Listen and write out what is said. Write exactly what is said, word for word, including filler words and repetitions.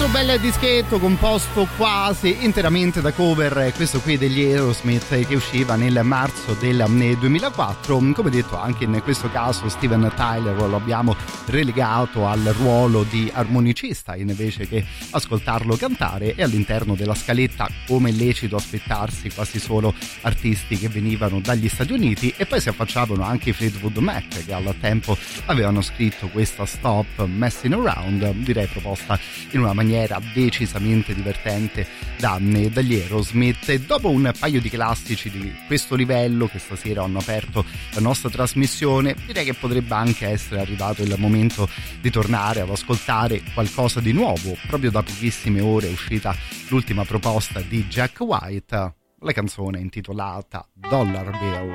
Bel dischetto composto quasi interamente da cover, questo qui degli Aerosmith, che usciva nel marzo del duemilaquattro. Come detto, anche in questo caso Steven Tyler lo abbiamo relegato al ruolo di armonicista invece che ascoltarlo cantare, e all'interno della scaletta, come è lecito aspettarsi, quasi solo artisti che venivano dagli Stati Uniti, e poi si affacciavano anche i Fleetwood Mac, che al tempo avevano scritto questa Stop Messing Around, direi proposta in una maniera decisamente divertente da, dagli Aerosmith. E dopo un paio di classici di questo livello che stasera hanno aperto la nostra trasmissione, direi che potrebbe anche essere arrivato il momento di tornare ad ascoltare qualcosa di nuovo. Proprio da pochissime ore è uscita l'ultima proposta di Jack White, la canzone intitolata Dollar Bill.